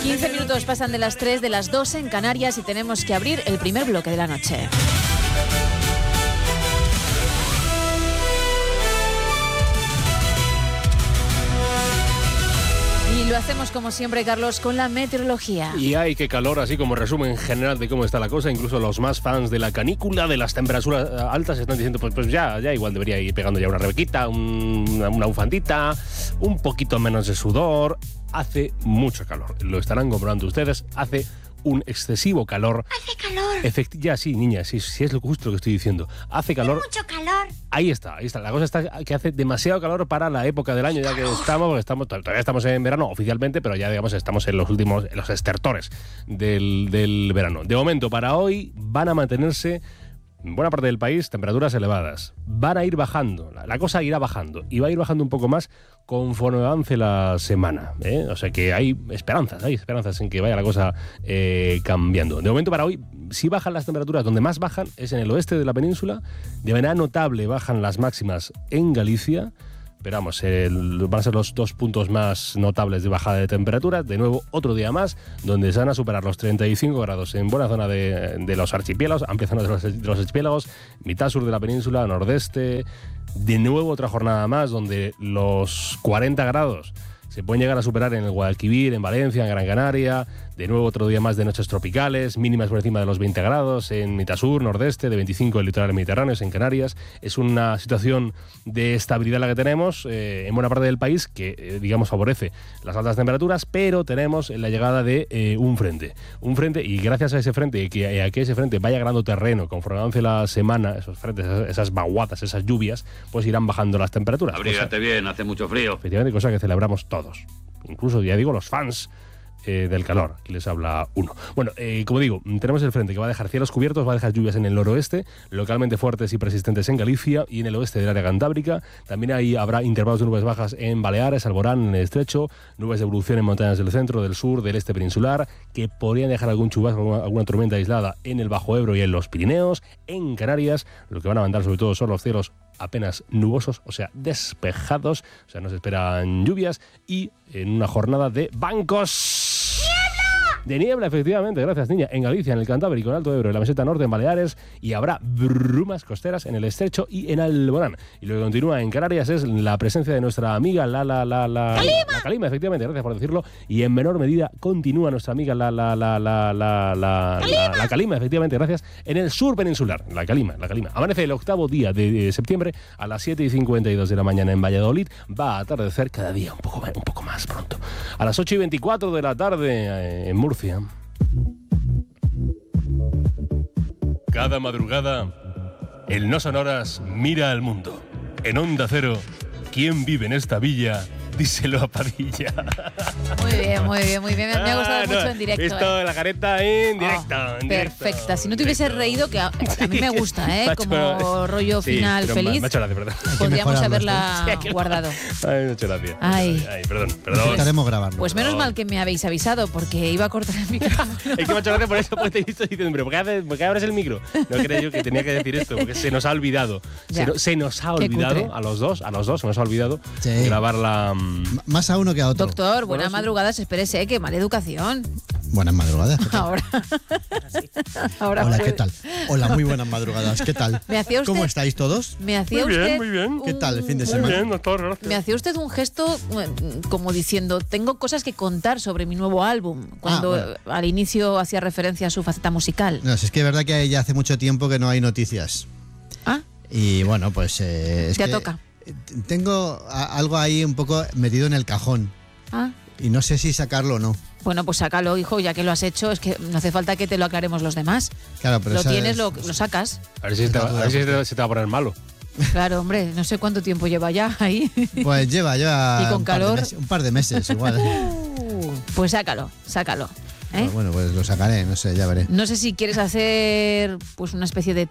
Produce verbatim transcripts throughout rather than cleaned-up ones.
quince minutos pasan de las tres, de las dos en Canarias y tenemos que abrir el primer bloque de la noche. Y lo hacemos como siempre, Carlos, con la meteorología. Y hay que calor, así como resumen general de cómo está la cosa. Incluso los más fans de la canícula, de las temperaturas altas, están diciendo, pues, pues ya, ya igual debería ir pegando ya una rebequita, un, una, una bufandita, un poquito menos de sudor. Hace mucho calor, lo estarán comprobando ustedes, hace un excesivo calor. Hace calor. Efecti- ya, sí, niña, sí, sí es lo justo lo que estoy diciendo. Hace calor. Hace mucho calor. Ahí está, ahí está. La cosa está que hace demasiado calor para la época del año, ya que estamos, estamos todavía estamos en verano oficialmente, pero ya digamos estamos en los últimos, en los estertores del, del verano. De momento, para hoy van a mantenerse en buena parte del país temperaturas elevadas. Van a ir bajando, la, la cosa irá bajando y va a ir bajando un poco más conforme avance la semana, ¿eh? O sea que hay esperanzas, hay esperanzas en que vaya la cosa eh, cambiando. De momento para hoy, si bajan las temperaturas, donde más bajan es en el oeste de la península. De manera notable bajan las máximas en Galicia. Pero vamos, el, van a ser los dos puntos más notables de bajada de temperatura. De nuevo, otro día más, donde se van a superar los treinta y cinco grados en buena zona de, de los archipiélagos, amplia zona de los, de los archipiélagos, mitad sur de la península, nordeste. De nuevo, otra jornada más, donde los cuarenta grados se pueden llegar a superar en el Guadalquivir, en Valencia, en Gran Canaria. De nuevo, otro día más de noches tropicales, mínimas por encima de los veinte grados en mitad sur, nordeste, de veinticinco en litorales mediterráneos, en Canarias. Es una situación de estabilidad la que tenemos eh, en buena parte del país que, eh, digamos, favorece las altas temperaturas, pero tenemos la llegada de eh, un frente. Un frente, y gracias a ese frente, que a que ese frente vaya ganando terreno conforme avance la semana, esos frentes, esas, esas vaguadas, esas lluvias, pues irán bajando las temperaturas. Abrígate cosa, bien, hace mucho frío. Efectivamente, cosa que celebramos todos. Incluso, ya digo, los fans Eh, del calor. Aquí les habla uno. Bueno, eh, como digo, tenemos el frente que va a dejar cielos cubiertos, va a dejar lluvias en el noroeste, localmente fuertes y persistentes en Galicia y en el oeste del área cantábrica. También ahí habrá intervalos de nubes bajas en Baleares, Alborán, en el estrecho, nubes de evolución en montañas del centro, del sur, del este peninsular, que podrían dejar algún chubasco, alguna, alguna tormenta aislada en el Bajo Ebro y en los Pirineos. En Canarias, lo que van a mandar sobre todo son los cielos apenas nubosos, o sea, despejados, o sea, nos esperan lluvias y en una jornada de bancos. De niebla, efectivamente, gracias, niña. En Galicia, en el Cantábrico, en Alto Ebro, en la meseta norte, en Baleares, y habrá brumas costeras en el estrecho y en Alborán. Y lo que continúa en Canarias es la presencia de nuestra amiga la la la la ¡Calima! La Calima, efectivamente, gracias por decirlo. Y en menor medida continúa nuestra amiga la la la la la la ¡Calima! la, la Calima, efectivamente, gracias, en el sur peninsular. La Calima, la Calima. Amanece el octavo día de, de septiembre a las siete y cincuenta y dos de la mañana en Valladolid. Va a atardecer cada día un poco más, un poco más pronto. A las ocho y veinticuatro de la tarde eh, en Murcia. Cada madrugada, el No Sonoras mira al mundo. En Onda Cero, ¿quién vive en esta villa? Díselo a Padilla. Muy bien, muy bien, muy bien. Me ha gustado Ah, mucho no, en directo. Esto, ¿eh? la careta en directo. Oh, en directo, perfecta. Si no te en hubiese directo. reído, que a, a mí me gusta, ¿eh? Macho, Como rollo sí, final pero feliz. Me ha hecho gracia, verdad. Podríamos mejorarlo haberla Sí, hay que- guardado. Ay, me ha hecho gracia. Ay. Ay, perdón, perdón. Intentaremos grabarlo. Pues menos mal que me habéis avisado, porque iba a cortar el micrófono. Es que me ha hecho gracia por eso, porque te he visto diciendo, pero ¿por qué, haces- por qué abres el micro? No creía yo que tenía que decir esto, porque se nos ha olvidado. Se, Ya. no- se nos ha Qué olvidado cutre. a los dos, a los dos, se nos ha olvidado Sí. grabar la... mm, M- Más a uno que a otro. Doctor, buenas Bueno, sí. madrugadas, espérese, que mala educación. Buenas madrugadas. ¿qué tal? Ahora. Ahora Hola, puede. ¿qué tal? Hola, muy buenas madrugadas. ¿Qué tal? Me hacía usted- ¿Cómo estáis todos? Me hacía Muy bien, usted muy bien. ¿Qué tal el fin de un- semana? Muy bien, doctor, gracias. Me hacía usted un gesto eh, como diciendo, tengo cosas que contar sobre mi nuevo álbum, cuando bueno. eh, al inicio hacía referencia a su faceta musical. No, si es que es verdad que ya hace mucho tiempo que no hay noticias. Ah, Y bueno, pues eh, es Ya que toca. tengo a- algo ahí un poco metido en el cajón ah. y no sé si sacarlo o no. Bueno, pues sácalo, hijo, ya que lo has hecho, es que no hace falta que te lo aclaremos los demás. Claro, pero Lo esa tienes, es- lo, lo sacas. A ver si, se te, va- a ver si se te- se te va a poner malo. Claro, hombre, no sé cuánto tiempo lleva ya ahí. Pues lleva, lleva ¿Y con un, par de calor? meses, un par de meses igual. Pues sácalo, sácalo. ¿eh? Bueno, pues lo sacaré, no sé, ya veré. No sé si quieres hacer pues una especie de test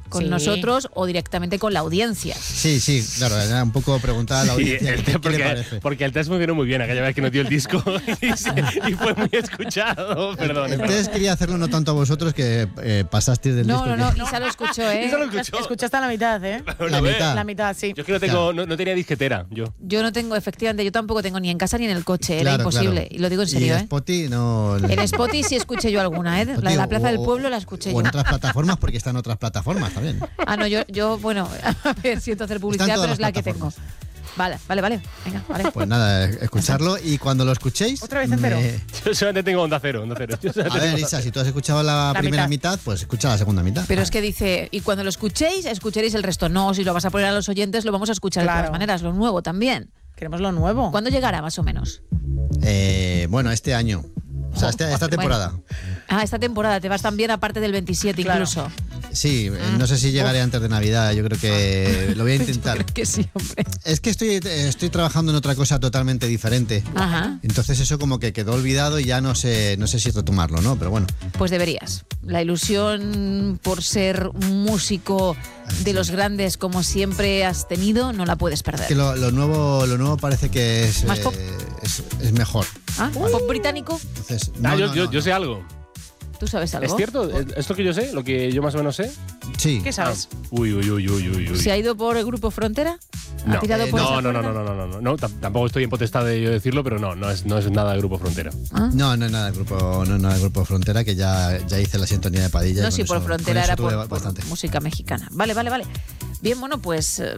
con Sí. nosotros o directamente con la audiencia. Sí, sí, claro, era un poco preguntar a la Sí, audiencia el qué, te- qué le porque, parece. porque el test funcionó muy bien aquella vez que nos dio el disco y, se- y fue muy escuchado. Perdón. El perdón. test quería hacerlo no tanto a vosotros que eh, pasasteis del No, disco. no, que- no, Isa lo escuchó, ¿eh? Isa lo escuchó. Escuchaste a la mitad, ¿eh? La Lo ves. mitad. La mitad, sí. Yo es que no, tengo, no, no tenía disquetera, yo. Yo no tengo, efectivamente, yo tampoco tengo ni en casa ni en el coche, era Claro, imposible. claro. Y lo digo en serio, y ¿eh? Spotify no. En Spotify sí escuché yo alguna, ¿eh? La de la Plaza o- del Pueblo la escuché o yo. en otras plataformas, porque está en otras plataformas también. Ah, no, yo, yo, bueno, a ver, siento hacer publicidad, Están todas pero es las la que tengo. plataformas. Vale, vale, vale. Venga, vale. Pues nada, escucharlo y cuando lo escuchéis. ¿Otra vez entero? me- Yo solamente tengo onda cero. Onda cero. Yo solamente A ver, tengo- Isa, si tú has escuchado la, La primera mitad. mitad. pues escucha la segunda mitad. Pero es que dice, y cuando lo escuchéis, escucharéis el resto. No, si lo vas a poner a los oyentes, lo vamos a escuchar de Claro. todas maneras, lo nuevo también. Queremos lo nuevo. ¿Cuándo llegará, más o menos? Eh, bueno, este año. O sea, este- esta Bueno. temporada. Ah, esta temporada, te vas también aparte del veintisiete Claro. incluso. Sí, eh, no sé si llegaré antes de Navidad. Yo creo que lo voy a intentar. Creo que sí, hombre. Es que estoy, eh, estoy trabajando en otra cosa totalmente diferente. Ajá, Entonces eso como que quedó olvidado y ya no sé, no sé si retomarlo, ¿no? Pero bueno. pues deberías. La ilusión por ser un músico de los grandes como siempre has tenido, no la puedes Es que perder. lo, lo nuevo, lo nuevo parece que es, ¿Más eh, pop? es, es mejor. ¿Ah? ¿Pop británico? Entonces, Ah, no, yo, no, yo, no, yo no. sé algo. ¿Tú sabes algo? ¿Es cierto? ¿Es, es lo que yo sé? ¿Lo que yo más o menos sé? Sí. ¿Qué sabes? Uy, uy, uy, uy, uy. uy. ¿Se ha ido por el Grupo Frontera? ¿Ha No. tirado Eh, por No, esa no, no, cuerda? no, no, no, no, no, tam- tampoco estoy en potestad de yo decirlo, pero no, no es, no es nada de Grupo Frontera. ¿Ah? No, no es nada del grupo, no es nada del grupo Frontera, que ya, ya hice la sintonía de Padilla. y No, con sí, por eso- Frontera con eso era tuve por, por bastante. música mexicana. Vale, vale, vale. Bien, bueno, pues eh,